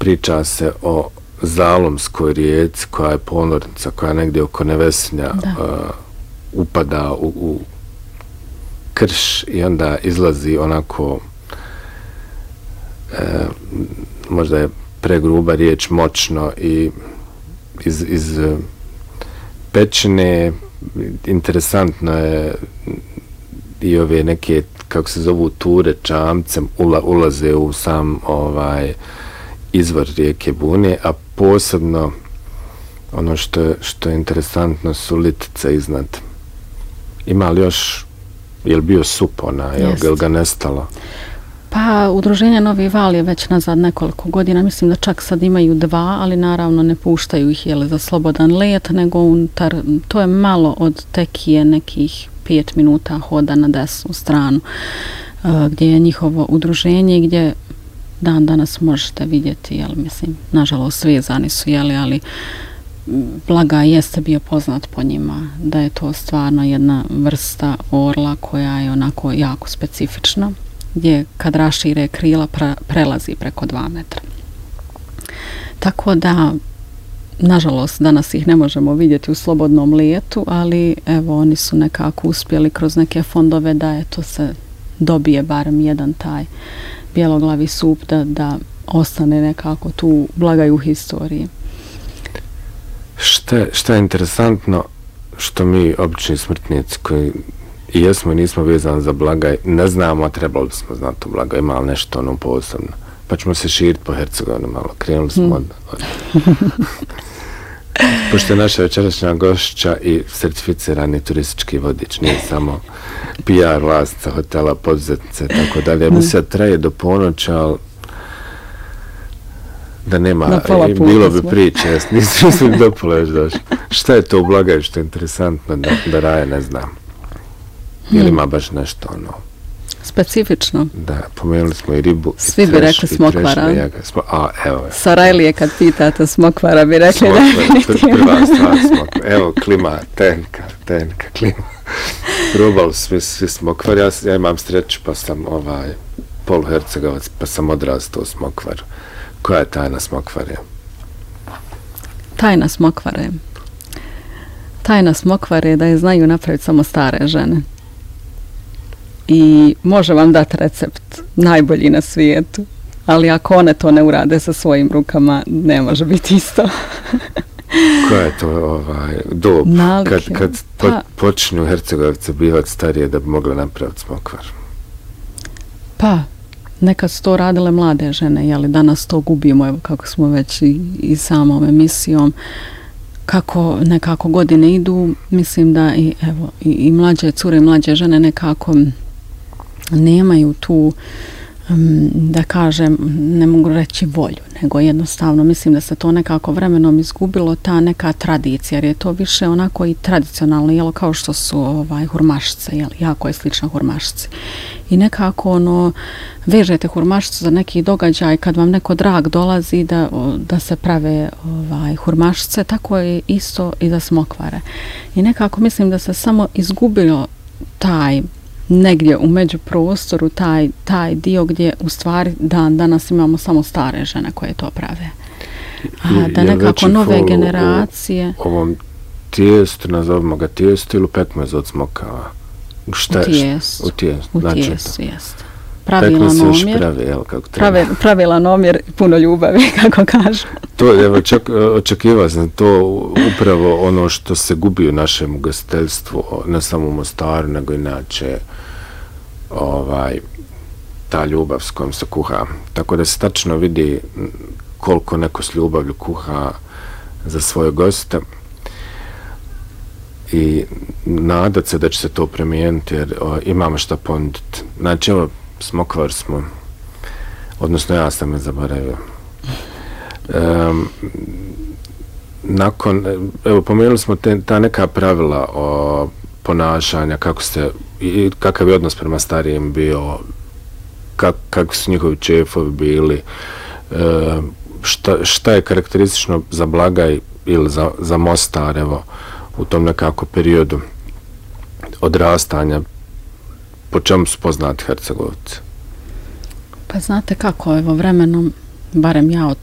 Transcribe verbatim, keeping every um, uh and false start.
priča se o Zalomskoj rijeci koja je ponornica, koja negdje oko Nevesinja uh, upada u, u krš i onda izlazi onako uh, možda je pregruba riječ moćno i iz, iz uh, pećine. Interesantno je i ove neke, kako se zovu, ture čamcem ula, ulaze u sam ovaj izvor rijeke Bune, a posebno ono što je, što je interesantno su litice iznad. Ima li još, je li bio sup ona, je li ga nestalo? Pa, udruženje Novi Val je već nazad nekoliko godina, mislim da čak sad imaju dva, ali naravno ne puštaju ih jeli, za slobodan let, nego unutar, to je malo od Tekije nekih pet minuta hoda na desnu stranu, uh, gdje je njihovo udruženje, gdje dan danas možete vidjeti, jel, mislim, nažalost vezani su, jeli, ali Blagaj jeste bio poznat po njima, da je to stvarno jedna vrsta orla koja je onako jako specifična, gdje kad rašire krila pre, prelazi preko dva metra. Tako da, nažalost, danas ih ne možemo vidjeti u slobodnom letu, ali evo, oni su nekako uspjeli kroz neke fondove da je to se dobije barem jedan taj bjeloglavi sup, da, da ostane nekako tu Blagaj u historiji. Šta, šta je interesantno, što mi, obični smrtnici koji i jesmo i nismo vezani za Blagaj, ne znamo, a trebali bismo znati o Blagaj, ima li nešto ono posebno. Pa ćemo se širiti po Hercegovini malo. Krenuli smo hmm. od... od... Pošto je naša večerašnja gošća i certificirani turistički vodič, nije samo P R vlasnica hotela, poduzetnice, tako dalje. Mislim da traje do ponoća, ali da nema, da bilo bi priče, jes, nisam mislim do pola još došli. Šta je to u Blagaju što je interesantno da, da Raja ne znam? Je li ima baš nešto ono? Specifično. Da, pomenuli smo i ribu. Svi i bi rekli smokvara. Smo, a, evo je. Sarajlije kad pitate smokvara bi rekli smokvara, definitivno. Prva stvar smokvara. Evo, klima, tenka, tenka, klima. Probali svi, svi smokvar. Ja, ja imam sreću pa sam ovaj poluhercegovac, pa sam odrastao u smokvaru. Koja je tajna smokvare? Tajna smokvare. Tajna smokvare je da je znaju napraviti samo stare žene. I može vam dati recept najbolji na svijetu, ali ako one to ne urade sa svojim rukama, ne može biti isto. Koja je to ovaj, dob kad, kad po, pa, počinju Hercegovice bivati starije da bi mogle napraviti smokvar? Pa, nekad su to radile mlade žene, jeli danas to gubimo, evo kako smo već i, i samom emisijom. Kako nekako godine idu, mislim da i, evo, i, i mlađe cure i mlađe žene nekako nemaju tu, um, da kažem, ne mogu reći volju, nego jednostavno mislim da se to nekako vremenom izgubilo, ta neka tradicija, jer je to više onako i tradicionalno, jelo, kao što su ovaj, hurmašice, jel, jako je slično hurmašici. I nekako ono, vežete hurmašicu za neki događaj kad vam neko drag dolazi da, da se prave ovaj, hurmašice, tako je isto i za smokvare. I nekako mislim da se samo izgubilo taj negdje u međuprostoru, taj, taj dio gdje u stvari dan danas imamo samo stare žene koje to prave. A da nekako nove generacije... U ovom tijestu, nazovimo ga tijestu ili pekmez od smokava? Šta, u tijestu. U tijestu, u znači tijestu, jeste. Pravilan omjer. Pravi, jel, kako treba. Pravi, pravilan omjer i puno ljubavi, kako kažu. To, evo, čak, očekivao sam to upravo ono što se gubi u našem ugostiteljstvu, ne samo u Mostaru, nego inače ovaj, ta ljubav s kojom se kuha. Tako da se tačno vidi koliko neko s ljubavlju kuha za svoje goste i nadat se da će se to premijeniti jer o, imamo šta ponuditi. Znači, evo, smokvar smo, odnosno ja sam je zaboravio. Um, nakon, evo, pomenuli smo te, ta neka pravila o ponašanja, kako ste, i kakav je odnos prema starijim bio, kak, kako su njihovi čefovi bili, e, šta, šta je karakteristično za Blagaj ili za, za Mostar, evo, u tom nekako periodu odrastanja, po čemu su poznati Hercegovci? Pa znate kako, evo, vremenom, barem ja od